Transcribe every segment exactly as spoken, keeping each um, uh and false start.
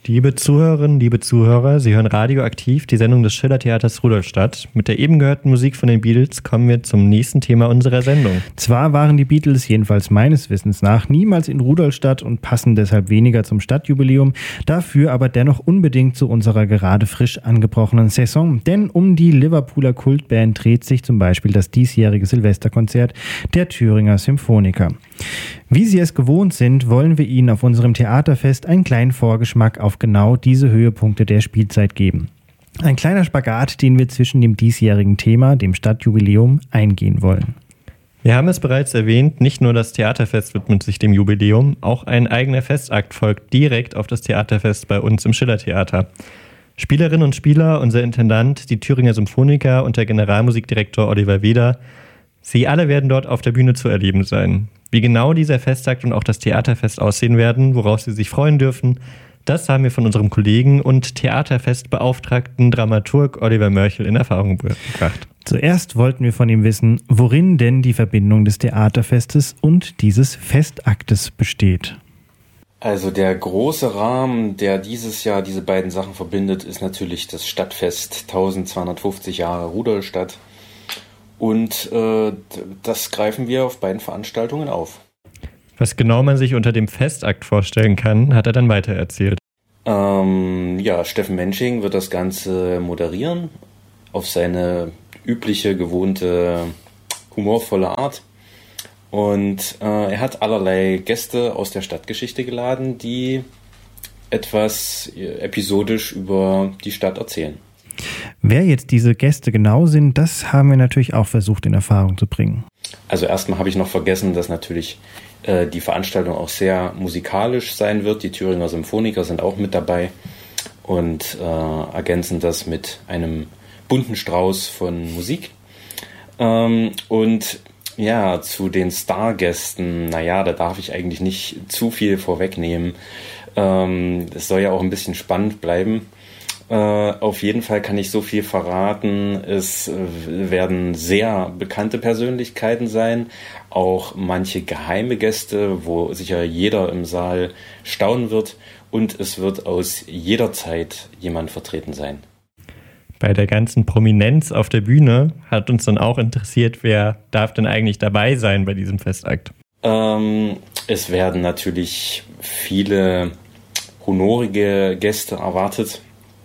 Liebe Zuhörerinnen, liebe Zuhörer, Sie hören Radioaktiv, die Sendung des Schillertheaters Rudolstadt. Mit der eben gehörten Musik von den Beatles kommen wir zum nächsten Thema unserer Sendung. Zwar waren die Beatles, jedenfalls meines Wissens nach, niemals in Rudolstadt und passen deshalb weniger zum Stadtjubiläum, dafür aber dennoch unbedingt zu unserer gerade frisch angebrochenen Saison. Denn um die Liverpooler Kultband dreht sich zum Beispiel das diesjährige Silvesterkonzert der Thüringer Symphoniker. Wie Sie es gewohnt sind, wollen wir Ihnen auf unserem Theaterfest einen kleinen Vorgeschmack auf genau diese Höhepunkte der Spielzeit geben. Ein kleiner Spagat, den wir zwischen dem diesjährigen Thema, dem Stadtjubiläum, eingehen wollen. Wir haben es bereits erwähnt, nicht nur das Theaterfest widmet sich dem Jubiläum, auch ein eigener Festakt folgt direkt auf das Theaterfest bei uns im Schillertheater. Spielerinnen und Spieler, unser Intendant, die Thüringer Symphoniker und der Generalmusikdirektor Oliver Weder, Sie alle werden dort auf der Bühne zu erleben sein. Wie genau dieser Festakt und auch das Theaterfest aussehen werden, worauf Sie sich freuen dürfen, das haben wir von unserem Kollegen und Theaterfestbeauftragten Dramaturg Oliver Mörchel in Erfahrung gebracht. Zuerst wollten wir von ihm wissen, worin denn die Verbindung des Theaterfestes und dieses Festaktes besteht. Also der große Rahmen, der dieses Jahr diese beiden Sachen verbindet, ist natürlich das Stadtfest eintausendzweihundertfünfzig Jahre Rudolstadt. Und äh, das greifen wir auf beiden Veranstaltungen auf. Was genau man sich unter dem Festakt vorstellen kann, hat er dann weiter erzählt. Ähm, ja, Steffen Mensching wird das Ganze moderieren auf seine übliche, gewohnte, humorvolle Art. Und äh, er hat allerlei Gäste aus der Stadtgeschichte geladen, die etwas episodisch über die Stadt erzählen. Wer jetzt diese Gäste genau sind, das haben wir natürlich auch versucht in Erfahrung zu bringen. Also erstmal habe ich noch vergessen, dass natürlich äh, die Veranstaltung auch sehr musikalisch sein wird. Die Thüringer Symphoniker sind auch mit dabei und äh, ergänzen das mit einem bunten Strauß von Musik. Ähm, und ja, zu den Stargästen, naja, da darf ich eigentlich nicht zu viel vorwegnehmen. Ähm, es soll ja auch ein bisschen spannend bleiben. Uh, auf jeden Fall kann ich so viel verraten. Es uh, werden sehr bekannte Persönlichkeiten sein, auch manche geheime Gäste, wo sicher jeder im Saal staunen wird, und es wird aus jeder Zeit jemand vertreten sein. Bei der ganzen Prominenz auf der Bühne hat uns dann auch interessiert, wer darf denn eigentlich dabei sein bei diesem Festakt? Um, es werden natürlich viele honorige Gäste erwartet.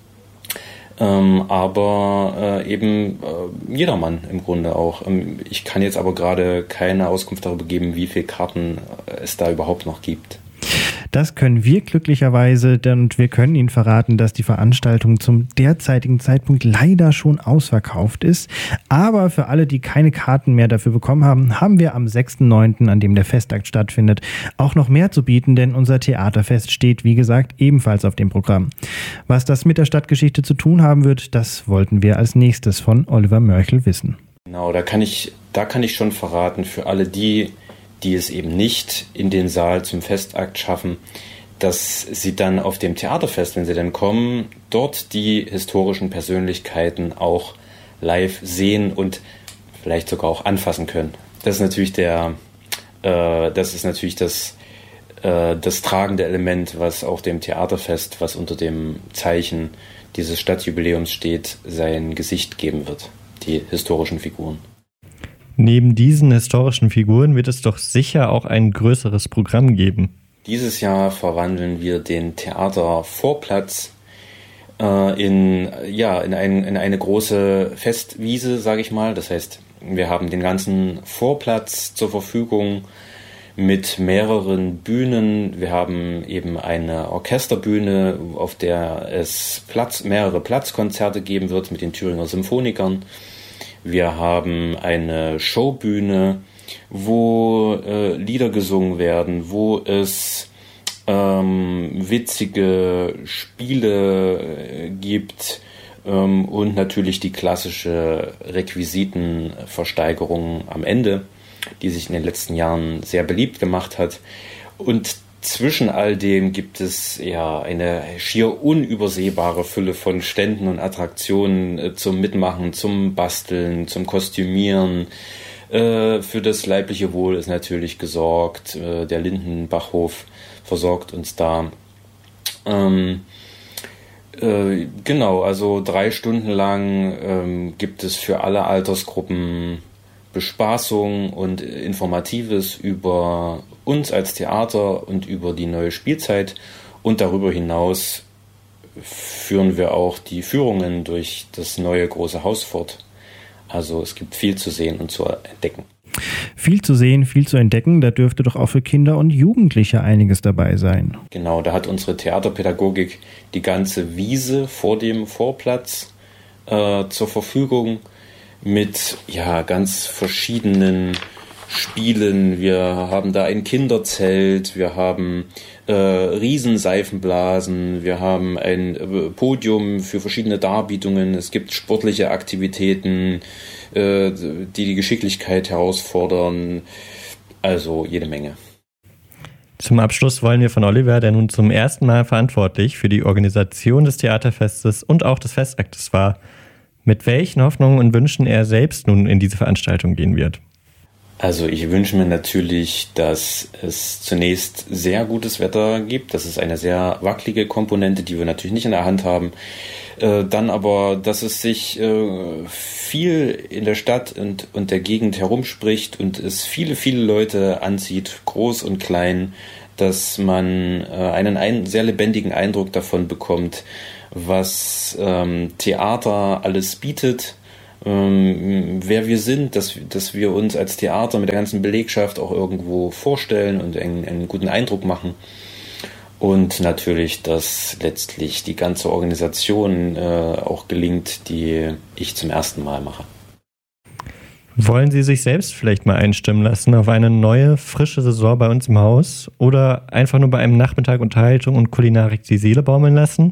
Ähm, aber äh, eben äh, jedermann im Grunde auch. Ähm, ich kann jetzt aber gerade keine Auskunft darüber geben, wie viele Karten es da überhaupt noch gibt. Das können wir glücklicherweise, denn wir können Ihnen verraten, dass die Veranstaltung zum derzeitigen Zeitpunkt leider schon ausverkauft ist. Aber für alle, die keine Karten mehr dafür bekommen haben, haben wir am sechsten neunten, an dem der Festakt stattfindet, auch noch mehr zu bieten, denn unser Theaterfest steht, wie gesagt, ebenfalls auf dem Programm. Was das mit der Stadtgeschichte zu tun haben wird, das wollten wir als nächstes von Oliver Mörchel wissen. Genau, da kann ich, da kann ich schon verraten, für alle die, die es eben nicht in den Saal zum Festakt schaffen, dass sie dann auf dem Theaterfest, wenn sie dann kommen, dort die historischen Persönlichkeiten auch live sehen und vielleicht sogar auch anfassen können. Das ist natürlich der, äh, das ist natürlich das, äh, das tragende Element, was auch dem Theaterfest, was unter dem Zeichen dieses Stadtjubiläums steht, sein Gesicht geben wird. Die historischen Figuren. Neben diesen historischen Figuren wird es doch sicher auch ein größeres Programm geben. Dieses Jahr verwandeln wir den Theatervorplatz äh, in, ja, in, ein, in eine große Festwiese, sage ich mal. Das heißt, wir haben den ganzen Vorplatz zur Verfügung mit mehreren Bühnen. Wir haben eben eine Orchesterbühne, auf der es Platz, mehrere Platzkonzerte geben wird mit den Thüringer Symphonikern. Wir haben eine Showbühne, wo äh, Lieder gesungen werden, wo es ähm, witzige Spiele äh, gibt ähm, und natürlich die klassische Requisitenversteigerung am Ende, die sich in den letzten Jahren sehr beliebt gemacht hat. Und zwischen all dem gibt es ja eine schier unübersehbare Fülle von Ständen und Attraktionen äh, zum Mitmachen, zum Basteln, zum Kostümieren. Äh, für das leibliche Wohl ist natürlich gesorgt. Äh, der Lindenbachhof versorgt uns da. Ähm, Äh, genau, also drei Stunden lang ähm, gibt es für alle Altersgruppen Bespaßung und Informatives über uns als Theater und über die neue Spielzeit. Und darüber hinaus führen wir auch die Führungen durch das neue große Haus fort. Also es gibt viel zu sehen und zu entdecken. Viel zu sehen, viel zu entdecken, da dürfte doch auch für Kinder und Jugendliche einiges dabei sein. Genau, da hat unsere Theaterpädagogik die ganze Wiese vor dem Vorplatz äh, zur Verfügung mit ja ganz verschiedenen Spielen. Wir haben da ein Kinderzelt, wir haben äh, Riesenseifenblasen, wir haben ein äh, Podium für verschiedene Darbietungen, es gibt sportliche Aktivitäten, äh, die die Geschicklichkeit herausfordern, also jede Menge. Zum Abschluss wollen wir von Oliver, der nun zum ersten Mal verantwortlich für die Organisation des Theaterfestes und auch des Festaktes war, mit welchen Hoffnungen und Wünschen er selbst nun in diese Veranstaltung gehen wird. Also ich wünsche mir natürlich, dass es zunächst sehr gutes Wetter gibt. Das ist eine sehr wackelige Komponente, die wir natürlich nicht in der Hand haben. Äh, dann aber, dass es sich äh, viel in der Stadt und, und der Gegend herumspricht und es viele, viele Leute anzieht, groß und klein, dass man äh, einen ein, sehr lebendigen Eindruck davon bekommt, was ähm, Theater alles bietet, ähm, wer wir sind, dass, dass wir uns als Theater mit der ganzen Belegschaft auch irgendwo vorstellen und einen, einen guten Eindruck machen. Und natürlich, dass letztlich die ganze Organisation äh, auch gelingt, die ich zum ersten Mal mache. Wollen Sie sich selbst vielleicht mal einstimmen lassen auf eine neue, frische Saison bei uns im Haus oder einfach nur bei einem Nachmittag Unterhaltung und Kulinarik die Seele baumeln lassen?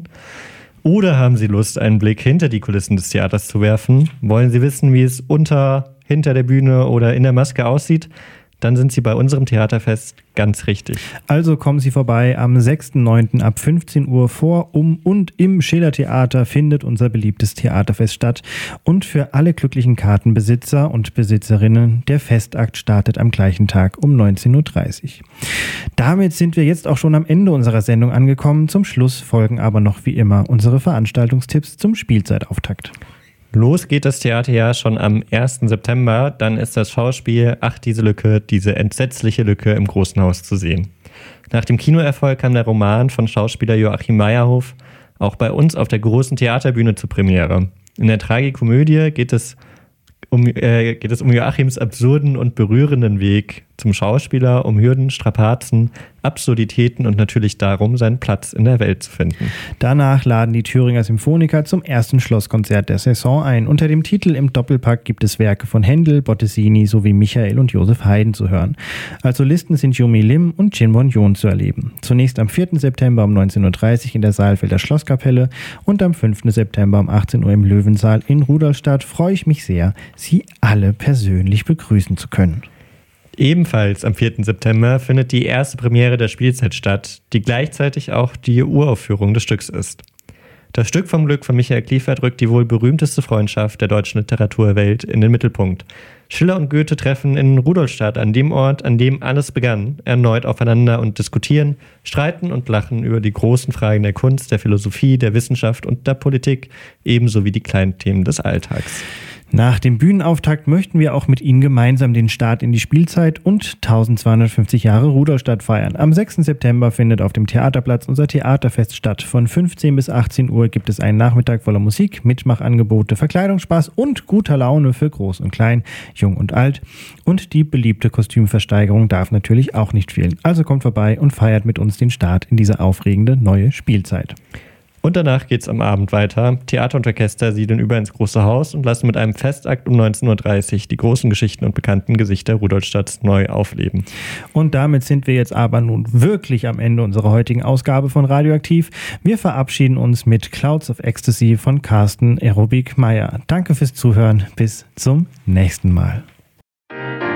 Oder haben Sie Lust, einen Blick hinter die Kulissen des Theaters zu werfen? Wollen Sie wissen, wie es unter, hinter der Bühne oder in der Maske aussieht? Dann sind Sie bei unserem Theaterfest ganz richtig. Also kommen Sie vorbei. Am sechsten neunten ab fünfzehn Uhr vor, um und im Schillertheater findet unser beliebtes Theaterfest statt. Und für alle glücklichen Kartenbesitzer und Besitzerinnen, der Festakt startet am gleichen Tag um neunzehn Uhr dreißig. Damit sind wir jetzt auch schon am Ende unserer Sendung angekommen. Zum Schluss folgen aber noch wie immer unsere Veranstaltungstipps zum Spielzeitauftakt. Los geht das Theaterjahr schon am ersten September. Dann ist das Schauspiel Ach, diese Lücke, diese entsetzliche Lücke im Großen Haus zu sehen. Nach dem Kinoerfolg kam der Roman von Schauspieler Joachim Meyerhof auch bei uns auf der großen Theaterbühne zur Premiere. In der Tragikomödie geht es um, äh, geht es um Joachims absurden und berührenden Weg zum Schauspieler, um Hürden, Strapazen, Absurditäten und natürlich darum, seinen Platz in der Welt zu finden. Danach laden die Thüringer Symphoniker zum ersten Schlosskonzert der Saison ein. Unter dem Titel Im Doppelpack gibt es Werke von Händel, Bottesini sowie Michael und Josef Haydn zu hören. Als Solisten sind Yomi Lim und Jin Won-Yoon zu erleben. Zunächst am vierten September um neunzehn Uhr dreißig in der Saalfelder Schlosskapelle und am fünften September um achtzehn Uhr im Löwensaal in Rudolstadt. Freue ich mich sehr, Sie alle persönlich begrüßen zu können. Ebenfalls am vierten September findet die erste Premiere der Spielzeit statt, die gleichzeitig auch die Uraufführung des Stücks ist. Das Stück vom Glück von Michael Kliefert rückt die wohl berühmteste Freundschaft der deutschen Literaturwelt in den Mittelpunkt. Schiller und Goethe treffen in Rudolstadt, an dem Ort, an dem alles begann, erneut aufeinander und diskutieren, streiten und lachen über die großen Fragen der Kunst, der Philosophie, der Wissenschaft und der Politik, ebenso wie die kleinen Themen des Alltags. Nach dem Bühnenauftakt möchten wir auch mit Ihnen gemeinsam den Start in die Spielzeit und eintausendzweihundertfünfzig Jahre Rudolstadt feiern. Am sechsten September findet auf dem Theaterplatz unser Theaterfest statt. Von fünfzehn bis achtzehn Uhr gibt es einen Nachmittag voller Musik, Mitmachangebote, Verkleidungsspaß und guter Laune für Groß und Klein, Jung und Alt. Und die beliebte Kostümversteigerung darf natürlich auch nicht fehlen. Also kommt vorbei und feiert mit uns den Start in diese aufregende neue Spielzeit. Und danach geht's am Abend weiter. Theater und Orchester siedeln über ins Große Haus und lassen mit einem Festakt um neunzehn Uhr dreißig die großen Geschichten und bekannten Gesichter Rudolstadts neu aufleben. Und damit sind wir jetzt aber nun wirklich am Ende unserer heutigen Ausgabe von Radioaktiv. Wir verabschieden uns mit Clouds of Ecstasy von Carsten Aerobik Meyer. Danke fürs Zuhören. Bis zum nächsten Mal.